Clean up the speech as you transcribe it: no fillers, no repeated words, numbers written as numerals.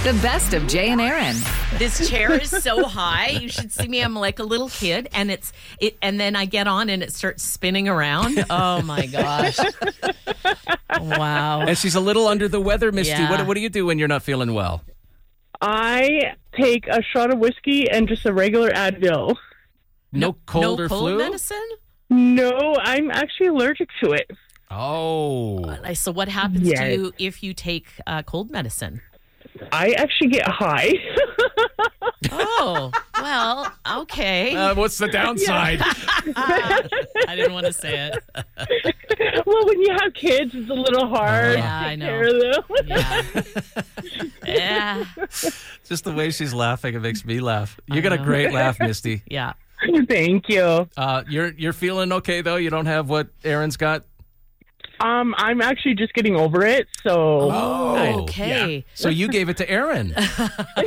The best of Jay and Aaron. This chair is so high. You should see me. I'm like a little kid, and and then I get on and it starts spinning around. Oh my gosh! Wow. And she's a little under the weather, Misty. Yeah. What do you do when you're not feeling well? I take a shot of whiskey and just a regular Advil. No cold or cold flu? medicine? No, I'm actually allergic to it. Oh. So what happens Yes. to you if you take cold medicine? I actually get high. Oh, well, okay. What's the downside? I didn't want to say it. Well, when you have kids, it's a little hard Yeah, to I take know. care of them. Yeah. Just the way she's laughing, it makes me laugh. You got a know. great laugh, Misty. Yeah. Thank you. You're feeling okay, though? You don't have what Aaron's got? I'm actually just getting over it, so Oh, okay. So you gave it to Aaron.